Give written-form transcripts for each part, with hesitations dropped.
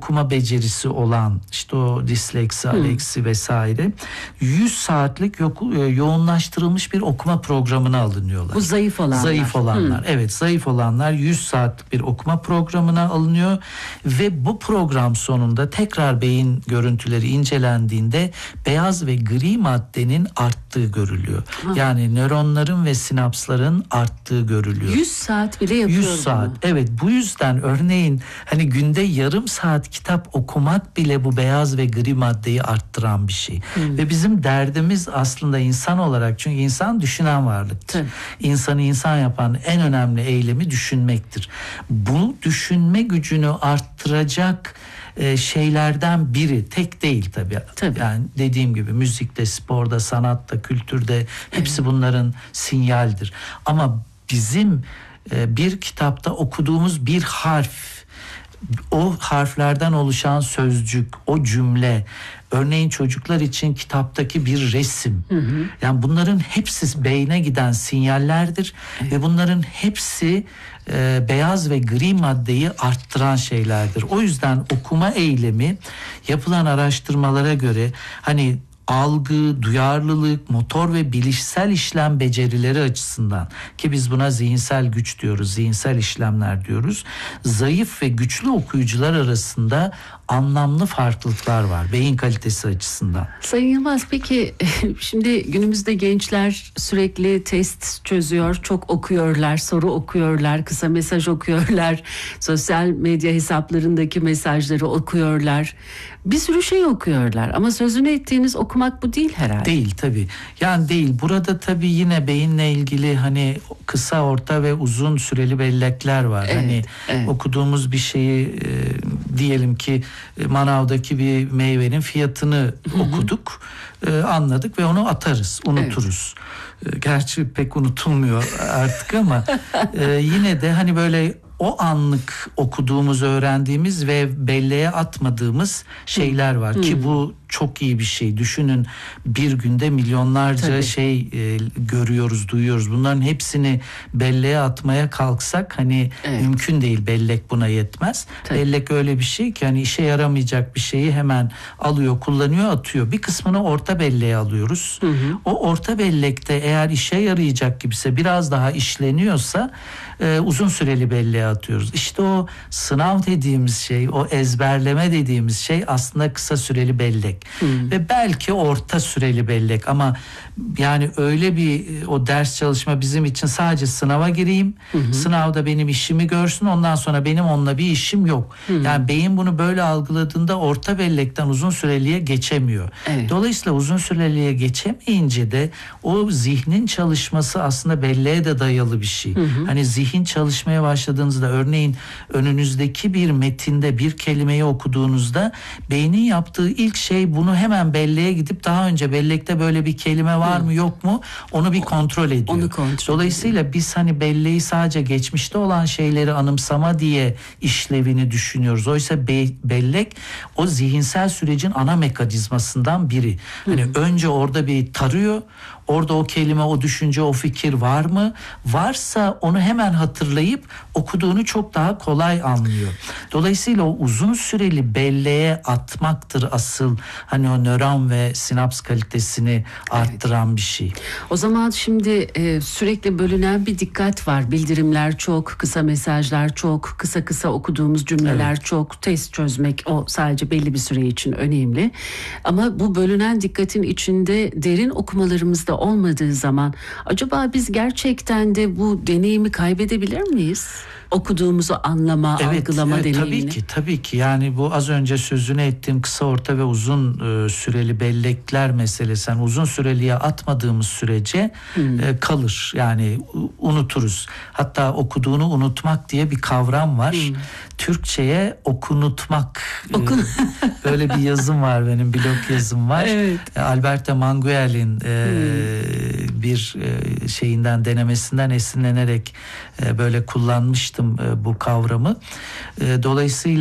okuma becerisi olan, işte o disleksi, aleksi vesaire 100 saatlik yoğunlaştırılmış bir okuma programına alınıyorlar. Bu zayıf olanlar. Zayıf olanlar. Evet, zayıf olanlar 100 saatlik bir okuma programına alınıyor ve bu program sonunda tekrar beyin görüntüleri incelendiğinde beyaz ve gri maddenin arttığı görülüyor. Yani nöronların ve sinapsların arttığı görülüyor. 100 saat bile yapıyor. 100 saat. Evet, bu yüzden örneğin hani günde yarım saat kitap okumak bile bu beyaz ve gri maddeyi arttıran bir şey. Ve bizim derdimiz aslında insan olarak, çünkü insan düşünen varlıktır. İnsanı insan yapan en önemli eylemi düşünmektir. Bu düşünme gücünü arttıracak şeylerden biri, tek değil tabii. Yani dediğim gibi müzikte, sporda, sanatta, kültürde hepsi bunların sinyaldir. Ama bizim bir kitapta okuduğumuz bir harf, o harflerden oluşan sözcük, o cümle, örneğin çocuklar için kitaptaki bir resim. Yani bunların hepsi beyne giden sinyallerdir ve bunların hepsi beyaz ve gri maddeyi arttıran şeylerdir. O yüzden okuma eylemi yapılan araştırmalara göre hani algı, duyarlılık, motor ve bilişsel işlem becerileri açısından, ki biz buna zihinsel güç diyoruz, zihinsel işlemler diyoruz, zayıf ve güçlü okuyucular arasında anlamlı farklılıklar var beyin kalitesi açısından. Sayın Yılmaz, peki şimdi günümüzde gençler sürekli test çözüyor, çok okuyorlar, soru okuyorlar, kısa mesaj okuyorlar, sosyal medya hesaplarındaki mesajları okuyorlar. Bir sürü şey okuyorlar ama sözünü ettiğiniz okumak bu değil herhalde. Değil tabii. Yani değil. Burada tabii yine beyinle ilgili hani kısa, orta ve uzun süreli bellekler var. Okuduğumuz bir şeyi diyelim ki manavdaki bir meyvenin fiyatını okuduk, anladık ve onu atarız, unuturuz. Gerçi pek unutulmuyor artık ama yine de hani böyle o anlık okuduğumuz, öğrendiğimiz ve belleğe atmadığımız şeyler var ki bu çok iyi bir şey. Düşünün, bir günde milyonlarca şey görüyoruz, duyuyoruz. Bunların hepsini belleğe atmaya kalksak hani mümkün değil. Bellek buna yetmez. Bellek öyle bir şey ki hani işe yaramayacak bir şeyi hemen alıyor, kullanıyor, atıyor. Bir kısmını orta belleğe alıyoruz. O orta bellekte eğer işe yarayacak gibiyse, biraz daha işleniyorsa uzun süreli belleğe atıyoruz. İşte o sınav dediğimiz şey, o ezberleme dediğimiz şey aslında kısa süreli bellek. Ve belki orta süreli bellek, ama yani öyle bir o ders çalışma bizim için sadece sınava gireyim, sınavda benim işimi görsün, ondan sonra benim onunla bir işim yok. Yani beyin bunu böyle algıladığında orta bellekten uzun süreliye geçemiyor. Dolayısıyla uzun süreliye geçemeyince de o zihnin çalışması aslında belleğe de dayalı bir şey. Hani zihin çalışmaya başladığınızda, örneğin önünüzdeki bir metinde bir kelimeyi okuduğunuzda beynin yaptığı ilk şey bunu hemen belleğe gidip daha önce bellekte böyle bir kelime var mı yok mu onu bir kontrol ediyor. Dolayısıyla biz hani belleği sadece geçmişte olan şeyleri anımsama diye işlevini düşünüyoruz. Oysa bellek o zihinsel sürecin ana mekanizmasından biri. Hani önce orada bir tarıyor. Orada o kelime, o düşünce, o fikir var mı? Varsa onu hemen hatırlayıp okuduğunu çok daha kolay anlıyor. Dolayısıyla o uzun süreli belleğe atmaktır asıl hani o nöron ve sinaps kalitesini arttıran bir şey. O zaman şimdi sürekli bölünen bir dikkat var. Bildirimler çok, kısa mesajlar çok, kısa okuduğumuz cümleler çok. Test çözmek o sadece belli bir süre için önemli. Ama bu bölünen dikkatin içinde derin okumalarımızda olmadığı zaman acaba biz gerçekten de bu deneyimi kaybedebilir miyiz? Okuduğumuzu anlama, algılama deneyimini. Tabii ki. Yani bu az önce sözünü ettiğim kısa, orta ve uzun süreli bellekler meselesi. Yani uzun süreliye atmadığımız sürece kalır. Yani unuturuz. Hatta okuduğunu unutmak diye bir kavram var. Türkçe'ye okunutmak. Böyle bir yazım var, benim blog yazım var. Alberto Manguel'in bir şeyinden, denemesinden esinlenerek böyle kullanmıştım bu kavramı. Dolayısıyla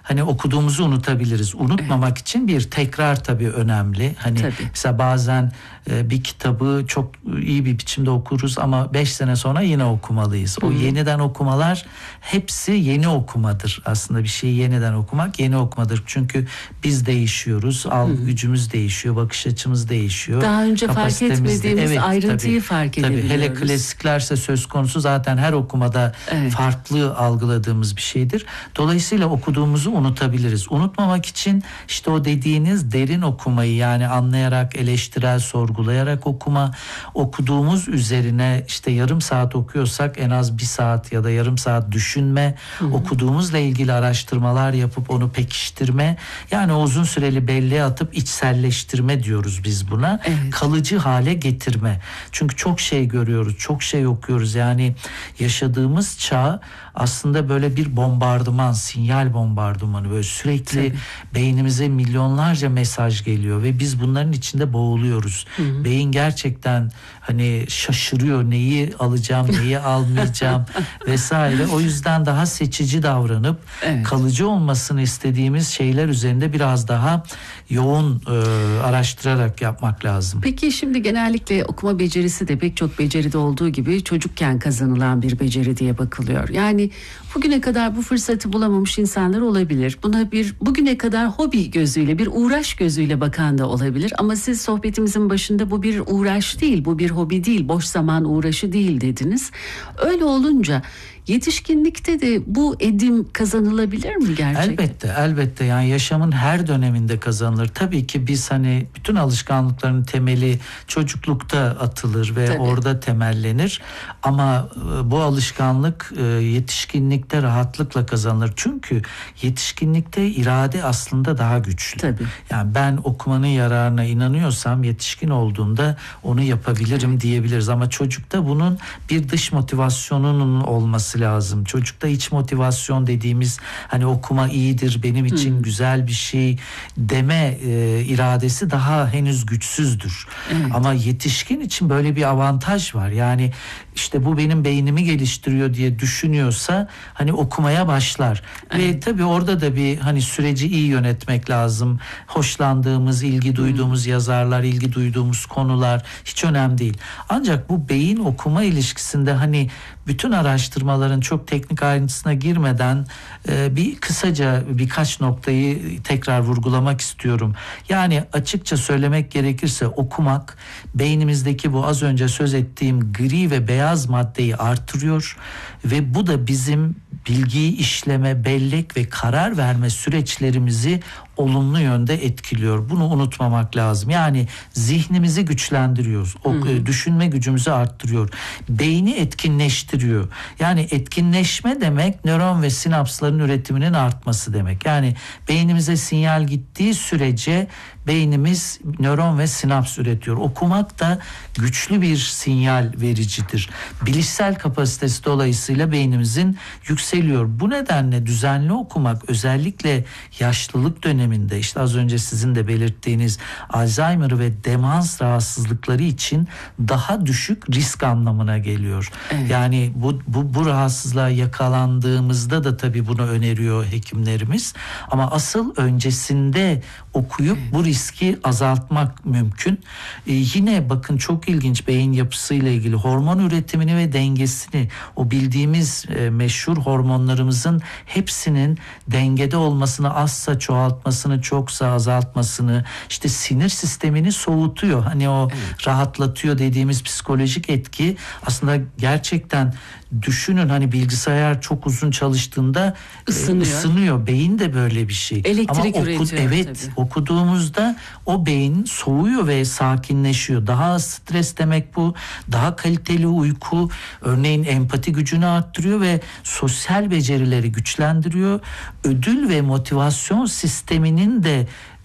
hani okuduğumuzu unutabiliriz. Unutmamak için bir tekrar tabii önemli. Hani mesela bazen bir kitabı çok iyi bir biçimde okuruz ama 5 sene sonra yine okumalıyız. O yeniden okumalar hepsi yeni okumadır. Aslında bir şeyi yeniden okumak yeni okumadır. Çünkü biz değişiyoruz. Algı gücümüz değişiyor. Bakış açımız değişiyor. Daha önce fark etmediğimiz ayrıntıyı fark edebiliyoruz. Hele klasiklerse söz konusu zaten her okumada farklı algıladığımız bir şeydir. Dolayısıyla okuduğumuzu unutabiliriz. Unutmamak için işte o dediğiniz derin okumayı, yani anlayarak, eleştirel, sorgulayarak okuma, okuduğumuz üzerine işte yarım saat okuyorsak en az 1 saat ya da yarım saat düşünme, okuduğumuzla ilgili araştırmalar yapıp onu pekiştirme, yani o uzun süreli belleğe atıp içselleştirme diyoruz biz buna. Kalıcı hale getirme. Çünkü çok şey görüyoruz, çok şey okuyoruz. Yani yaşadığımız çağ aslında böyle bir bombardıman, sinyal bombardımanı, böyle sürekli beynimize milyonlarca mesaj geliyor ve biz bunların içinde boğuluyoruz. Beyin gerçekten hani şaşırıyor, neyi alacağım, neyi almayacağım vesaire. O yüzden daha seçici davranıp kalıcı olmasını istediğimiz şeyler üzerinde biraz daha yoğun araştırarak yapmak lazım. Peki şimdi genellikle okuma becerisi de pek çok beceride olduğu gibi çocukken kazanılan bir beceri diye bakılıyor. Yani bugüne kadar bu fırsatı bulamamış insanlar olabilir. Buna bugüne kadar hobi gözüyle, bir uğraş gözüyle bakan da olabilir. Ama siz sohbetimizin başında bu bir uğraş değil, bu bir hobi değil, boş zaman uğraşı değil dediniz. Öyle olunca yetişkinlikte de bu edim kazanılabilir mi gerçekten? Elbette. Yani yaşamın her döneminde kazanılır. Tabii ki biz hani bütün alışkanlıkların temeli çocuklukta atılır ve orada temellenir. Ama bu alışkanlık yetişkinlikte rahatlıkla kazanılır. Çünkü yetişkinlikte irade aslında daha güçlü. Yani ben okumanın yararına inanıyorsam yetişkin olduğumda onu yapabilirim diyebiliriz. Ama çocukta bunun bir dış motivasyonunun olması lazım. Çocukta iç motivasyon dediğimiz, hani okuma iyidir, benim için güzel bir şey deme iradesi daha henüz güçsüzdür. Ama yetişkin için böyle bir avantaj var. Yani işte bu benim beynimi geliştiriyor diye düşünüyorsa hani okumaya başlar. Ve tabii orada da bir hani süreci iyi yönetmek lazım. Hoşlandığımız, ilgi duyduğumuz yazarlar, ilgi duyduğumuz konular hiç önemli değil. Ancak bu beyin okuma ilişkisinde hani bütün araştırmaların çok teknik ayrıntısına girmeden bir kısaca birkaç noktayı tekrar vurgulamak istiyorum. Yani açıkça söylemek gerekirse okumak beynimizdeki bu az önce söz ettiğim gri ve beyaz maddeyi artırıyor ve bu da bizim bilgiyi işleme, bellek ve karar verme süreçlerimizi olumlu yönde etkiliyor. Bunu unutmamak lazım. Yani zihnimizi güçlendiriyor. Düşünme gücümüzü arttırıyor. Beyni etkinleştiriyor. Yani etkinleşme demek nöron ve sinapsların üretiminin artması demek. Yani beynimize sinyal gittiği sürece beynimiz nöron ve sinaps üretiyor. Okumak da güçlü bir sinyal vericidir. Bilişsel kapasitesi dolayısıyla beynimizin yükseliyor. Bu nedenle düzenli okumak özellikle yaşlılık döneminde, işte az önce sizin de belirttiğiniz Alzheimer ve demans rahatsızlıkları için daha düşük risk anlamına geliyor. Yani bu rahatsızlığa yakalandığımızda da tabii bunu öneriyor hekimlerimiz. Ama asıl öncesinde okuyup bu riski azaltmak mümkün. Yine bakın çok ilginç, beyin yapısıyla ilgili hormon üretimini ve dengesini, o bildiğimiz meşhur hormonlarımızın hepsinin dengede olmasını, azsa çoğaltmasını, çoksa azaltmasını, işte sinir sistemini soğutuyor. Hani o rahatlatıyor dediğimiz psikolojik etki aslında gerçekten, düşünün hani bilgisayar çok uzun çalıştığında ısınıyor. Beyin de böyle bir şey. Elektrik üretiyor. Okuduğumuzda o beyin soğuyor ve sakinleşiyor. Daha az stres demek bu. Daha kaliteli uyku, örneğin empati gücünü arttırıyor ve sosyal becerileri güçlendiriyor. Ödül ve motivasyon sisteminin de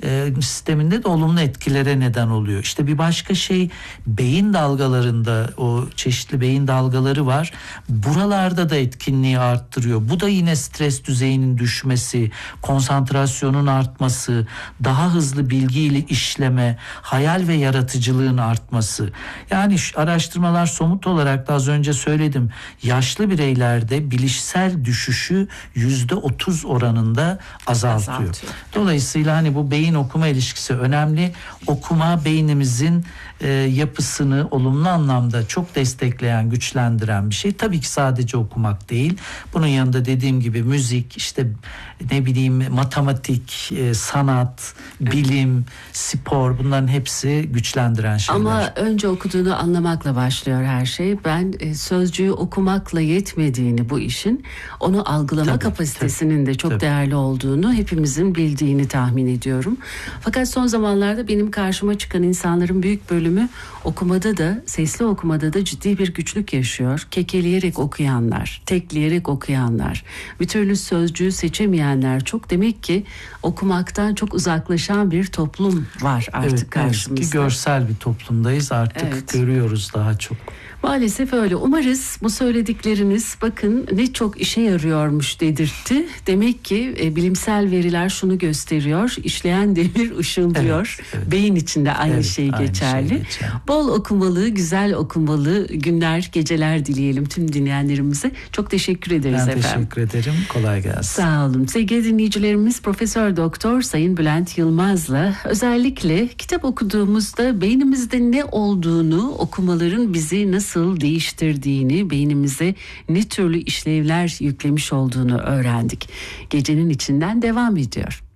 sisteminde de olumlu etkilere neden oluyor. İşte bir başka şey, beyin dalgalarında o çeşitli beyin dalgaları var. Buralarda da etkinliği arttırıyor. Bu da yine stres düzeyinin düşmesi, konsantrasyonun artması, daha hızlı bilgiyle işleme, hayal ve yaratıcılığın artması. Yani araştırmalar somut olarak da az önce söyledim. Yaşlı bireylerde bilişsel düşüşü %30 oranında azaltıyor. Dolayısıyla hani bu beyin okuma ilişkisi önemli. Okuma beynimizin yapısını olumlu anlamda çok destekleyen, güçlendiren bir şey. Tabii ki sadece okumak değil. Bunun yanında dediğim gibi müzik, işte ne bileyim matematik, sanat, bilim, spor, bunların hepsi güçlendiren şeyler. Ama önce okuduğunu anlamakla başlıyor her şey. Ben sözcüğü okumakla yetmediğini bu işin, onu algılama kapasitesinin de çok değerli olduğunu hepimizin bildiğini tahmin ediyorum. Fakat son zamanlarda benim karşıma çıkan insanların büyük bölümü okumada da, sesli okumada da ciddi bir güçlük yaşıyor. Kekeleyerek okuyanlar, tekleyerek okuyanlar, bir türlü sözcüğü seçemeyenler çok. Demek ki okumaktan çok uzaklaşan bir toplum var artık karşımızda. Evet, görsel bir toplumdayız artık, görüyoruz daha çok. Maalesef öyle. Umarız bu söyledikleriniz bakın ne çok işe yarıyormuş dedirtti. Demek ki bilimsel veriler şunu gösteriyor. İşleyen demir ışıldıyor. Evet. Beyin içinde aynı şey geçerli. Bol okumalı, güzel okumalı günler, geceler dileyelim tüm dinleyenlerimize. Çok teşekkür ederiz efendim. Ben teşekkür ederim. Kolay gelsin. Sağ olun. Sevgili dinleyicilerimiz, Profesör Doktor Sayın Bülent Yılmaz'la özellikle kitap okuduğumuzda beynimizde ne olduğunu, okumaların bizi nasıl değiştirdiğini, beynimize ne türlü işlevler yüklemiş olduğunu öğrendik. Gecenin içinden devam ediyor.